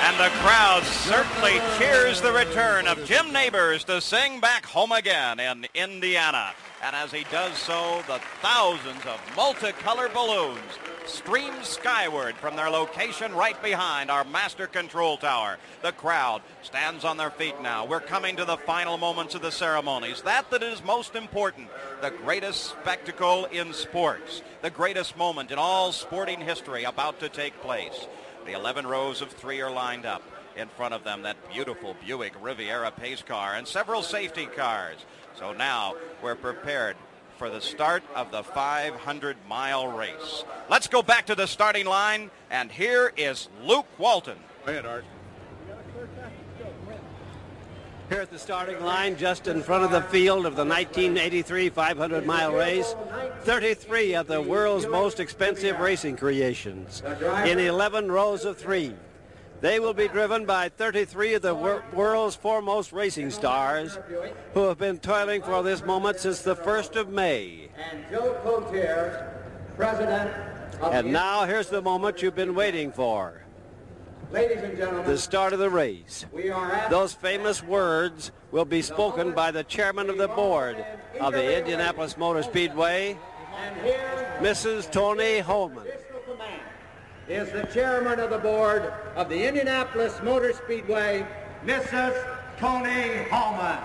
And the crowd certainly cheers the return of Jim Nabors to sing Back Home Again in Indiana. And as he does so, the thousands of multicolored balloons stream skyward from their location right behind our master control tower. The crowd stands on their feet now. We're coming to the final moments of the ceremonies. That is most important. The greatest spectacle in sports. The greatest moment in all sporting history about to take place. The 11 rows of three are lined up. In front of them, that beautiful Buick Riviera pace car and several safety cars. So now we're prepared for the start of the 500-mile race. Let's go back to the starting line, and here is Luke Walton. Go ahead, Art. Here at the starting line, just in front of the field of the 1983 500-mile race, 33 of the world's most expensive racing creations in 11 rows of three. They will be driven by 33 of the world's foremost racing stars who have been toiling for this moment since the 1st of May. And Joe Cotier, president of And now here's the moment you've been waiting for. Ladies and gentlemen, the start of the race. Those famous words will be spoken by the chairman of the board of the Indianapolis Motor Speedway, Mrs. Toni Holman. Is the chairman of the board of the Indianapolis Motor Speedway, Mrs. Toni Holman.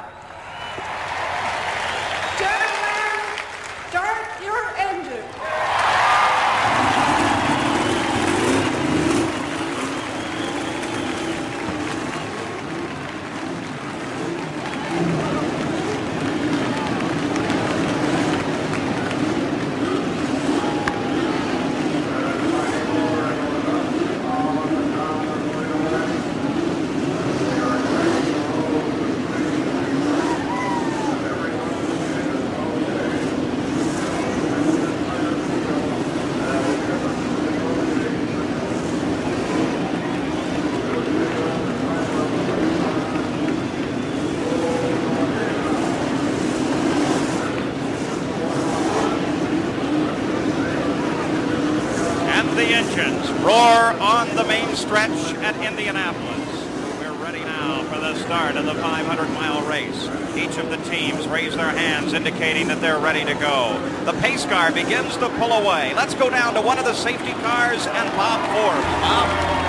Gentlemen, start your engine. Roar on the main stretch at Indianapolis. We're ready now for the start of the 500-mile race. Each of the teams raise their hands indicating that they're ready to go. The pace car begins to pull away. Let's go down to one of the safety cars and Bob Forbes. Bob?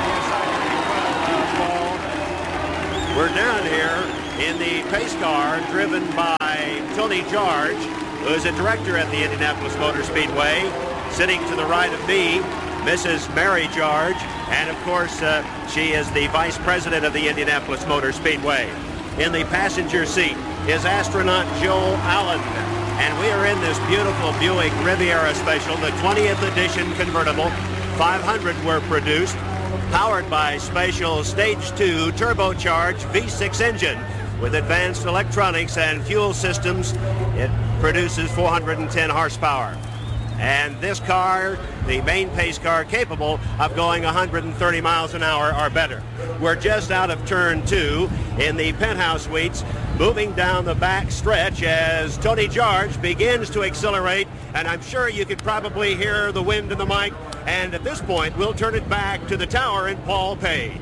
We're down here in the pace car driven by Tony George, who is a director at the Indianapolis Motor Speedway. Sitting to the right of me, Mrs. Mary George, and of course she is the vice president of the Indianapolis Motor Speedway. In the passenger seat is astronaut Joe Allen, and we are in this beautiful Buick Riviera Special, the 20th edition convertible. 500 were produced, powered by Special Stage 2 turbocharged V6 engine with advanced electronics and fuel systems. It produces 410 horsepower. And this car, the main pace car, capable of going 130 miles an hour or better. We're just out of turn 2 in the penthouse suites, moving down the back stretch as Tony George begins to accelerate, and I'm sure you could probably hear the wind in the mic. And at this point, we'll turn it back to the tower and Paul Page.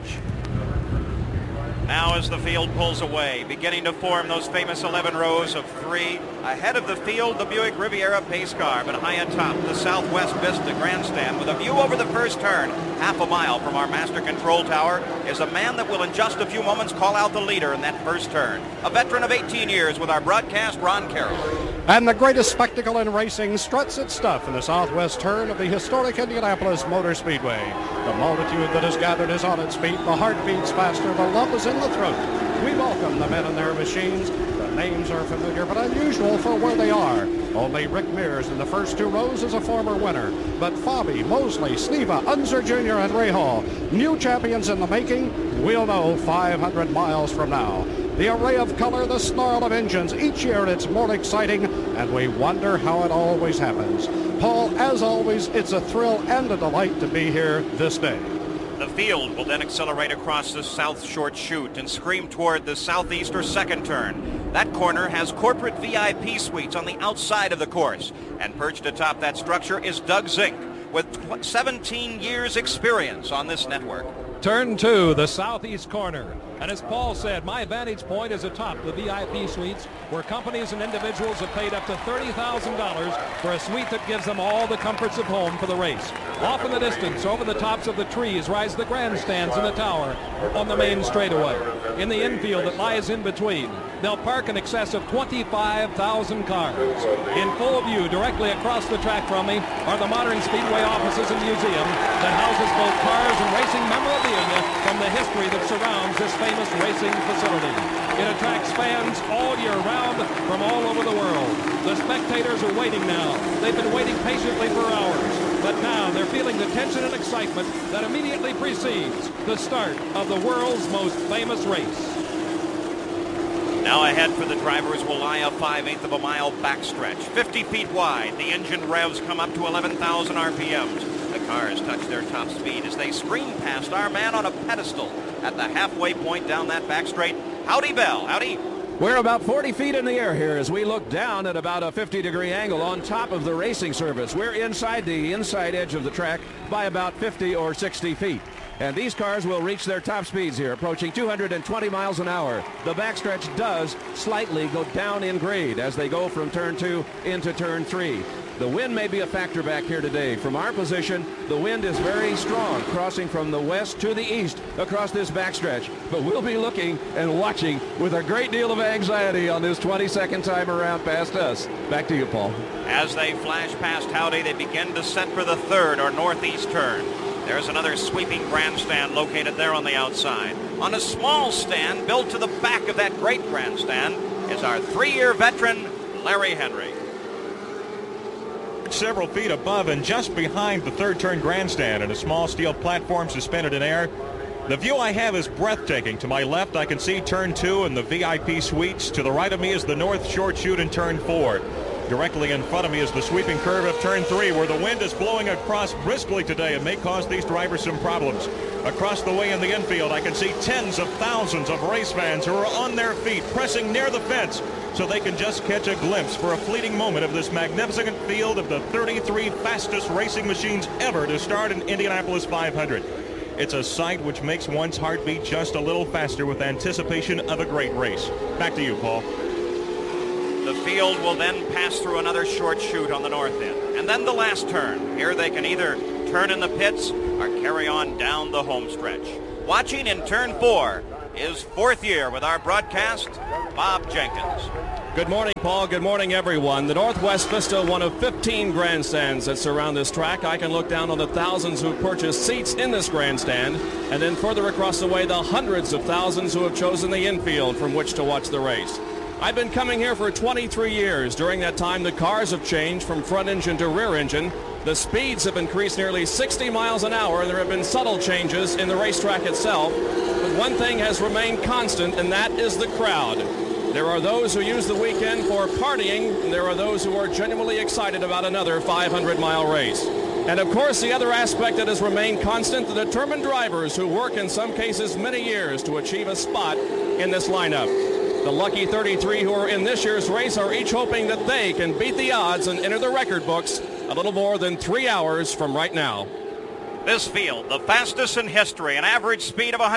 Now as the field pulls away, beginning to form those famous 11 rows of three. Ahead of the field, the Buick Riviera pace car, but high atop the Southwest Vista grandstand with a view over the first turn, half a mile from our master control tower, is a man that will in just a few moments call out the leader in that first turn. A veteran of 18 years with our broadcast, Ron Carroll. And the greatest spectacle in racing struts its stuff in the southwest turn of the historic Indianapolis Motor Speedway. The multitude that has gathered is on its feet. The heart beats faster. The lump is in the throat. We welcome the men and their machines. The names are familiar but unusual for where they are. Only Rick Mears in the first two rows is a former winner. But Fabi, Mosley, Sneva, Unser Jr., and Ray Hall, new champions in the making, we'll know 500 miles from now. The array of color, the snarl of engines, each year it's more exciting, and we wonder how it always happens. Paul, as always, it's a thrill and a delight to be here this day. The field will then accelerate across the south short chute and scream toward the southeast or second turn. That corner has corporate VIP suites on the outside of the course, and perched atop that structure is Doug Zink, with 17 years experience on this network. Turn 2, the southeast corner. And as Paul said, my vantage point is atop the VIP suites where companies and individuals have paid up to $30,000 for a suite that gives them all the comforts of home for the race. Off in the distance, over the tops of the trees, rise the grandstands in the tower on the main straightaway. In the infield that lies in between, they'll park in excess of 25,000 cars. In full view, directly across the track from me, are the Modern Speedway offices and museum that houses both cars and racing memorabilia from the history that surrounds this famous racing facility. It attracts fans all year round from all over the world. The spectators are waiting now. They've been waiting patiently for hours, but now they're feeling the tension and excitement that immediately precedes the start of the world's most famous race. Now ahead for the drivers will lie a 5/8 of a mile backstretch, 50 feet wide. The engine revs come up to 11,000 RPMs. The cars touch their top speed as they scream past our man on a pedestal at the halfway point down that back straight. Howdy, Bell. Howdy. We're about 40 feet in the air here as we look down at about a 50-degree angle on top of the racing surface. We're inside the inside edge of the track by about 50 or 60 feet. And these cars will reach their top speeds here, approaching 220 miles an hour. The backstretch does slightly go down in grade as they go from turn 2 into turn 3. The wind may be a factor back here today. From our position, the wind is very strong, crossing from the west to the east across this backstretch. But we'll be looking and watching with a great deal of anxiety on this 22nd time around past us. Back to you, Paul. As they flash past Howdy, they begin to set for the third or northeast turn. There's another sweeping grandstand located there on the outside. On a small stand built to the back of that great grandstand is our 3-year veteran, Larry Henry. Several feet above and just behind the third turn grandstand and a small steel platform suspended in air. The view I have is breathtaking. To my left, I can see turn 2 and the VIP suites. To the right of me is the north short chute and turn 4. Directly in front of me is the sweeping curve of turn 3, where the wind is blowing across briskly today and may cause these drivers some problems. Across the way in the infield, I can see tens of thousands of race fans who are on their feet, pressing near the fence, so they can just catch a glimpse for a fleeting moment of this magnificent field of the 33 fastest racing machines ever to start in Indianapolis 500. It's a sight which makes one's heart beat just a little faster with anticipation of a great race. Back to you, Paul. The field will then pass through another short chute on the north end, and then the last turn. Here they can either turn in the pits or carry on down the home stretch. Watching in turn 4 is 4th year with our broadcast, Bob Jenkins. Good morning, Paul. Good morning, everyone. The Northwest Vista, one of 15 grandstands that surround this track. I can look down on the thousands who purchased seats in this grandstand, and then further across the way, the hundreds of thousands who have chosen the infield from which to watch the race. I've been coming here for 23 years. During that time, the cars have changed from front engine to rear engine. The speeds have increased nearly 60 miles an hour, and there have been subtle changes in the racetrack itself. But one thing has remained constant, and that is the crowd. There are those who use the weekend for partying, and there are those who are genuinely excited about another 500-mile race. And of course, the other aspect that has remained constant, the determined drivers who work in some cases many years to achieve a spot in this lineup. The lucky 33 who are in this year's race are each hoping that they can beat the odds and enter the record books a little more than 3 hours from right now. This field, the fastest in history, an average speed of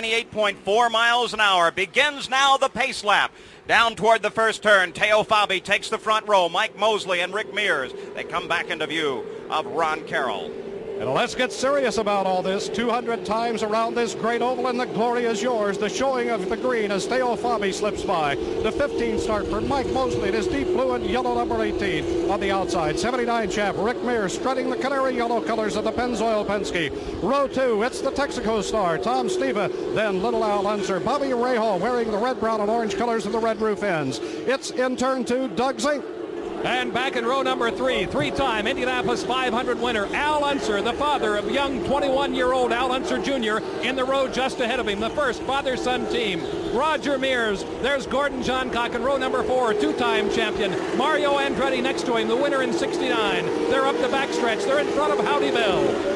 198.4 miles an hour, begins now the pace lap. Down toward the first turn, Teo Fabi takes the front row. Mike Mosley and Rick Mears, they come back into view of Ron Carroll. And let's get serious about all this. 200 times around this great oval, and the glory is yours. The showing of the green as Teo Fabi slips by. The 15 start for Mike Mosley. It is deep blue and yellow number 18 on the outside. 79 champ Rick Mears strutting the canary yellow colors of the Pennzoil Penske. Row 2, it's the Texaco star, Tom Steva. Then Little Al Unser, Bobby Rahal wearing the red, brown, and orange colors of the red roof ends. It's in turn 2, Doug Zink. And back in row number 3, three-time Indianapolis 500 winner, Al Unser, the father of young 21-year-old Al Unser Jr. in the row just ahead of him, the first father-son team. Roger Mears, there's Gordon Johncock in row number 4, two-time champion. Mario Andretti next to him, the winner in '69. They're up the backstretch. They're in front of Howdy Bell.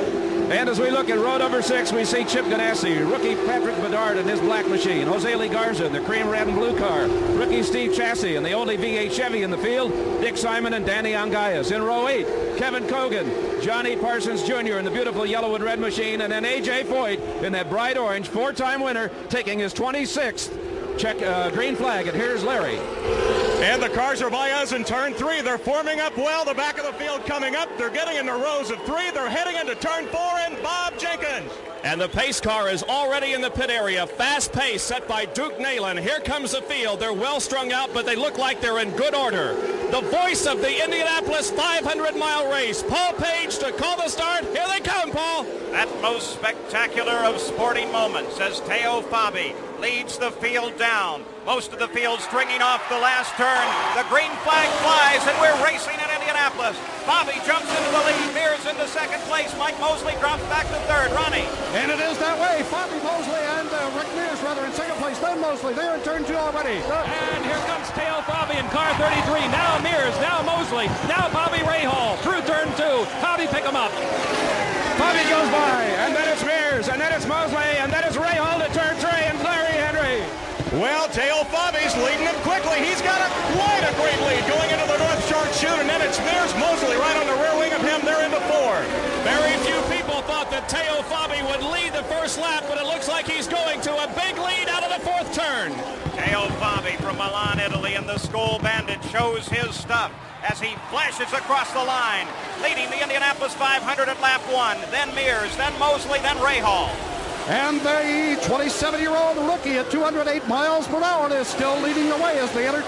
And as we look at row number 6, we see Chip Ganassi, rookie Patrick Bedard in his black machine, Jose Lee Garza in the cream, red, and blue car, rookie Steve Chassis and the only V8 Chevy in the field, Dick Simon and Danny Angayas. In row 8, Kevin Cogan, Johnny Parsons Jr. in the beautiful yellow and red machine, and then A.J. Foyt in that bright orange, 4-time winner, taking his 26th green flag. And here's Larry. And the cars are by us in turn 3. They're forming up well. The back of the field coming up. They're getting into rows of 3. They're heading into turn 4, and Bob Jenkins. And the pace car is already in the pit area. Fast pace set by Duke Nalen. Here comes the field. They're well strung out, but they look like they're in good order. The voice of the Indianapolis 500-mile race, Paul Page, to call the start. Here they come, Paul. That most spectacular of sporting moments as Teo Fabi leads the field down. Most of the field stringing off the last turn. The green flag flies, and we're racing in Indianapolis. Fabi jumps into the lead. Mears into second place. Mike Mosley drops back to third. Ronnie. And it is that way. Fabi, Mosley, and Rick Mears rather in second place. Then Mosley. They're in turn 2 already. And here comes Teo Fabi in car 33. Now Mears. Now Mosley. Now Bobby Rahal through turn 2. How'd he pick him up? Fabi goes by, and then it's Mears, and then it's Mosley, and then it's Rahal to turn 3, and Larry Henry. Well, Teo Fabi's leading him quickly. He's got quite a great lead going into the North Short Chute, and then it's Mears, Mosley right on the rear wing of him. They're into 4. Very few people thought that Teo Fabi would lead the first lap, but it looks like he's going to a big lead out of the 4th turn. Teo Fabi from Milan, Italy, and the Skoal Bandit shows his stuff as he flashes across the line, leading the Indianapolis 500 at lap 1. Then Mears, then Mosley, then Rahal. And the 27-year-old rookie at 208 miles per hour is still leading the way as they enter 2.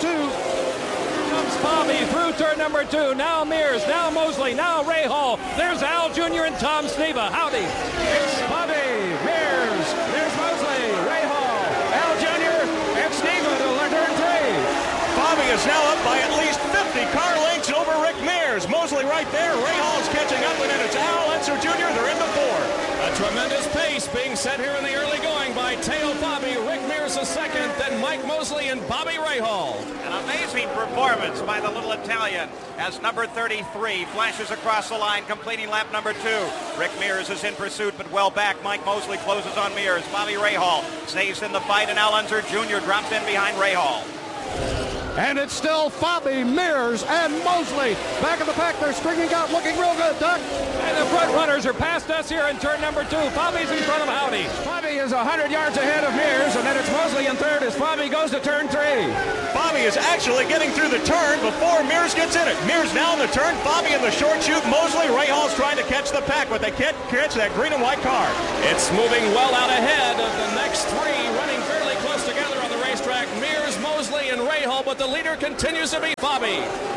Comes Fabi through turn number 2. Now Mears, now Mosley, now Rahal. There's Al Jr. and Tom Sneva. Howdy. It's Fabi, Mears, there's Mosley, Rahal, Al Jr., and Sneva to turn 3. Fabi is now up by at least 50 car lengths over Rick Mears. Mosley right there. Rahal's catching up, and then it's Al Unser Jr. They're into 4. A tremendous pace being set here in the early going by Teo Fabi, Rick Mears is second, then Mike Mosley and Bobby Rahal. An amazing performance by the little Italian as number 33 flashes across the line, completing lap number 2. Rick Mears is in pursuit, but well back. Mike Mosley closes on Mears. Bobby Rahal stays in the fight, and Al Unser Jr. drops in behind Rahal. And it's still Fabi, Mears, and Mosley. Back of the pack, they're stringing out, looking real good, Doug. And the front runners are past us here in turn number 2. Fabi's in front of Howdy. Fabi is 100 yards ahead of Mears, and then it's Mosley in third as Fabi goes to turn 3. Fabi is actually getting through the turn before Mears gets in it. Mears now in the turn. Fabi in the short chute. Mosley, Rahal's trying to catch the pack, but they can't catch that green and white car. It's moving well out ahead of the next 3, running fairly close together on the racetrack. Mears, Mosley, and Rahal, but the leader continues to be Fabi.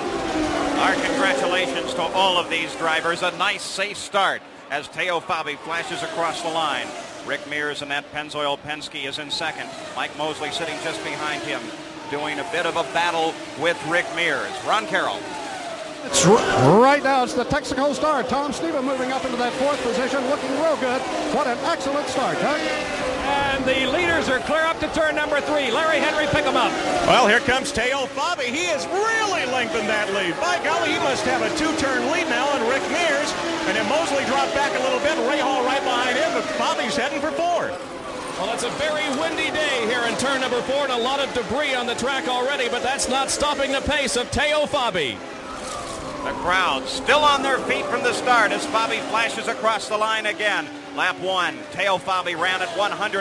Our congratulations to all of these drivers. A nice, safe start as Teo Fabi flashes across the line. Rick Mears and that Pennzoil Penske is in second. Mike Mosley sitting just behind him, doing a bit of a battle with Rick Mears. Ron Carroll. It's right now, it's the Texaco star, Tom Sneva, moving up into that 4th position, looking real good. What an excellent start, Doug. And the leaders are clear up to turn number 3. Larry Henry, pick him up. Well, here comes Teo Fabi. He has really lengthened that lead. By golly, he must have a 2-turn lead now on Rick Mears. And then Mosley dropped back a little bit. Rahal right behind him, but Fabi's heading for 4. Well, it's a very windy day here in turn number 4 and a lot of debris on the track already, but that's not stopping the pace of Teo Fabi. The crowd still on their feet from the start as Fabi flashes across the line again. Lap 1, Teo Fabi ran at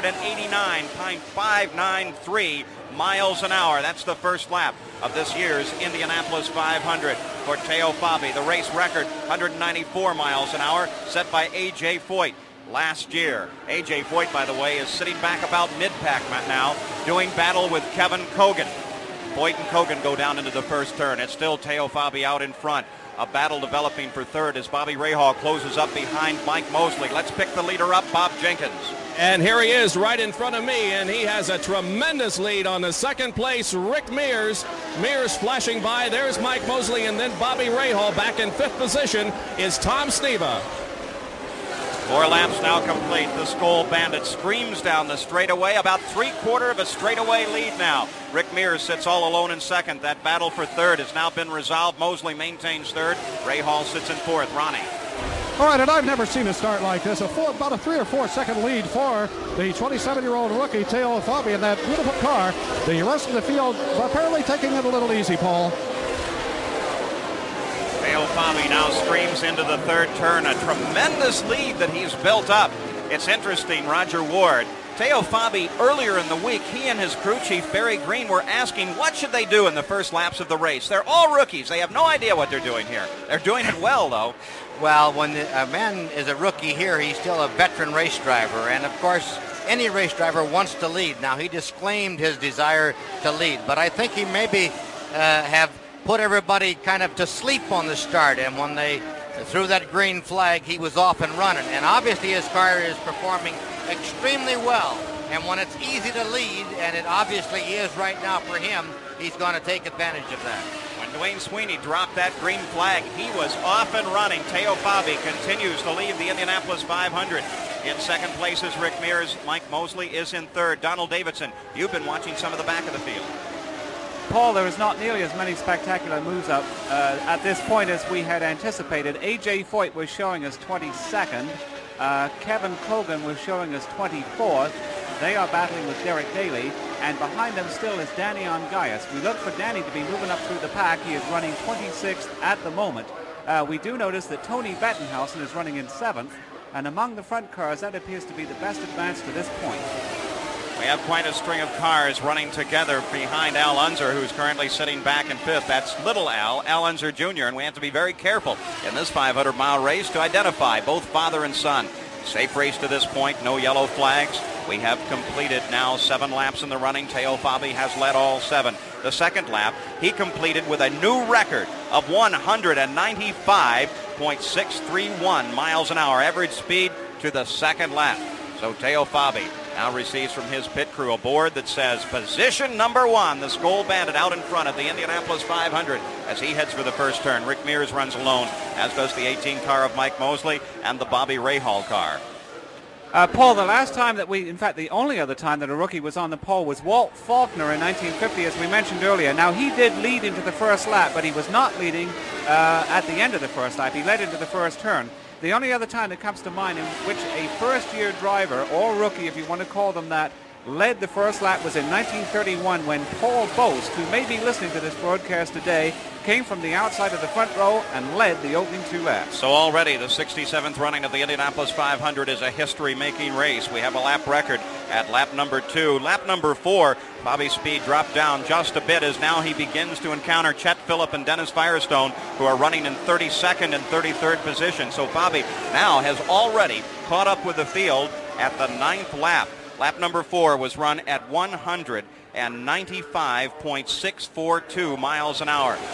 189.593 miles an hour. That's the first lap of this year's Indianapolis 500 for Teo Fabi. The race record, 194 miles an hour, set by A.J. Foyt last year. A.J. Foyt, by the way, is sitting back about mid-pack now, doing battle with Kevin Cogan. Foyt and Cogan go down into the first turn. It's still Teo Fabi out in front. A battle developing for third as Bobby Rahal closes up behind Mike Mosley. Let's pick the leader up, Bob Jenkins. And here he is right in front of me, and he has a tremendous lead on the second place, Rick Mears. Mears flashing by. There's Mike Mosley, and then Bobby Rahal. Back in 5th position is Tom Sneva. 4 laps now complete. The Skoal Bandit screams down the straightaway. About 3/4 of a straightaway lead now. Rick Mears sits all alone in second. That battle for third has now been resolved. Mosley maintains third. Rahal sits in 4th. Ronnie. All right, and I've never seen a start like this. About a 3 or 4 second lead for the 27-year-old rookie, Teo Fabi, in that beautiful car. The rest of the field apparently taking it a little easy, Paul. Teo Fabi now streams into the third turn. A tremendous lead that he's built up. It's interesting, Roger Ward. Teo Fabi, earlier in the week, he and his crew chief, Barry Green, were asking what should they do in the first laps of the race. They're all rookies. They have no idea what they're doing here. They're doing it well, though. Well, when a man is a rookie here, he's still a veteran race driver. And, of course, any race driver wants to lead. Now, he disclaimed his desire to lead. But I think he maybe have put everybody kind of to sleep on the start. And when they threw that green flag, he was off and running. And obviously his car is performing extremely well. And when it's easy to lead, and it obviously is right now for him, he's going to take advantage of that. When Dwayne Sweeney dropped that green flag, he was off and running. Teo Fabi continues to lead the Indianapolis 500. In second place is Rick Mears. Mike Mosley is in third. Donald Davidson, you've been watching some of the back of the field. Paul, there is not nearly as many spectacular moves up at this point as we had anticipated. A.J. Foyt was showing us 22nd. Kevin Cogan was showing us 24th. They are battling with Derek Daly, and behind them still is Danny Ongaius. We look for Danny to be moving up through the pack. He is running 26th at the moment. We do notice that Tony Bettenhausen is running in 7th, and among the front cars, that appears to be the best advance to this point. We have quite a string of cars running together behind Al Unser, who's currently sitting back in 5th. That's little Al Unser Jr., and we have to be very careful in this 500-mile race to identify both father and son. Safe race to this point, no yellow flags. We have completed now 7 laps in the running. Teo Fabi has led all 7. The second lap, he completed with a new record of 195.631 miles an hour, average speed to the second lap. So Teo Fabi now receives from his pit crew a board that says position number 1, the Skoal Bandit out in front of the Indianapolis 500 as he heads for the first turn. Rick Mears runs alone, as does the 18 car of Mike Mosley and the Bobby Rahal car. Paul, the last time that in fact, the only other time that a rookie was on the pole was Walt Faulkner in 1950, as we mentioned earlier. Now, he did lead into the first lap, but he was not leading at the end of the first lap. He led into the first turn. The only other time that comes to mind in which a first-year driver, or rookie, if you want to call them that, led the first lap was in 1931 when Paul Boast, who may be listening to this broadcast today, came from the outside of the front row and led the opening 2 laps. So already the 67th running of the Indianapolis 500 is a history-making race. We have a lap record at lap number 2. Lap number 4, Bobby's speed dropped down just a bit as now he begins to encounter Chet Phillip and Dennis Firestone, who are running in 32nd and 33rd position. So Bobby now has already caught up with the field at the 9th lap. Lap number 4 was run at 195.642 miles an hour.